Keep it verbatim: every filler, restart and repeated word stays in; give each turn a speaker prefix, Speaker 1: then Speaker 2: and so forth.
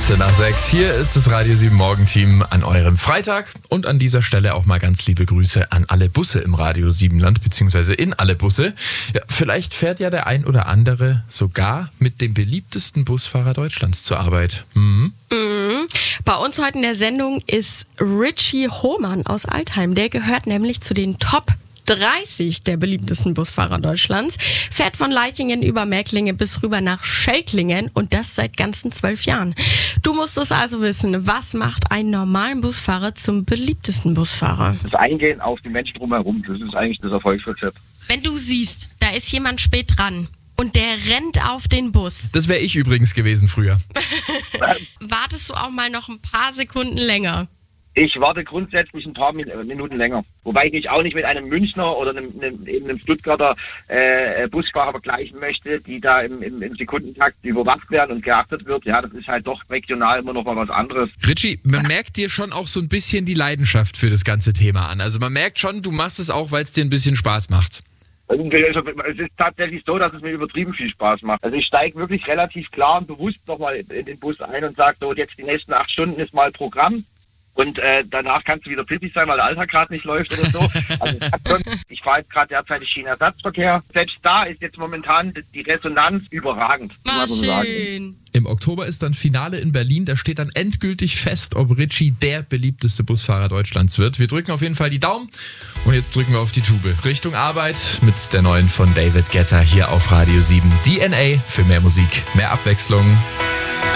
Speaker 1: achtzehn nach sechs. Hier ist das Radio sieben Morgenteam an eurem Freitag. Und an dieser Stelle auch mal ganz liebe Grüße an alle Busse im Radio sieben Land, beziehungsweise in alle Busse. Ja, vielleicht fährt ja der ein oder andere sogar mit dem beliebtesten Busfahrer Deutschlands zur Arbeit. Mhm.
Speaker 2: Mhm. Bei uns heute in der Sendung ist Richie Hohmann aus Altheim. Der gehört nämlich zu den Top dreißig der beliebtesten Busfahrer Deutschlands, fährt von Leichingen über Märklinge bis rüber nach Schelklingen und das seit ganzen zwölf Jahren. Du musst es also wissen, was macht einen normalen Busfahrer zum beliebtesten Busfahrer?
Speaker 3: Das Eingehen auf die Menschen drumherum, das ist eigentlich das Erfolgsrezept.
Speaker 2: Wenn du siehst, da ist jemand spät dran und der rennt auf den Bus.
Speaker 1: Das wäre ich übrigens gewesen früher.
Speaker 2: Wartest du auch mal noch ein paar Sekunden länger?
Speaker 3: Ich warte grundsätzlich ein paar Minuten länger. Wobei ich mich auch nicht mit einem Münchner oder einem, einem, eben einem Stuttgarter äh, Busfahrer vergleichen möchte, die da im, im, im Sekundentakt überwacht werden und geachtet wird. Ja, das ist halt doch regional immer noch mal was anderes.
Speaker 1: Richie, man merkt dir schon auch so ein bisschen die Leidenschaft für das ganze Thema an. Also man merkt schon, du machst es auch, weil es dir ein bisschen Spaß macht.
Speaker 3: Also, es ist tatsächlich so, dass es mir übertrieben viel Spaß macht. Also ich steige wirklich relativ klar und bewusst nochmal in den Bus ein und sage, so jetzt die nächsten acht Stunden ist mal Programm. Und äh, danach kannst du wieder pfiffig sein, weil der Alltag gerade nicht läuft oder so. Also ich fahre jetzt gerade derzeit Schienenersatzverkehr. Selbst da ist jetzt momentan die Resonanz überragend.
Speaker 2: War schön.
Speaker 1: Im Oktober ist dann Finale in Berlin. Da steht dann endgültig fest, ob Richie der beliebteste Busfahrer Deutschlands wird. Wir drücken auf jeden Fall die Daumen und jetzt drücken wir auf die Tube. Richtung Arbeit mit der neuen von David Guetta hier auf Radio sieben. D N A für mehr Musik, mehr Abwechslung.